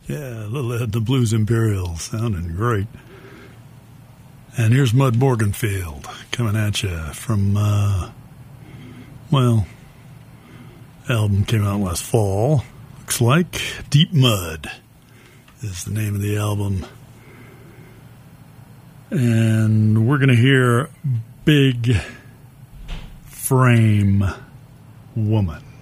Yeah, the Blues Imperials sounding great. And here's Mud Morganfield coming at you from, album came out last fall. Looks like Deep Mud is the name of the album. And we're going to hear Big Frame Woman.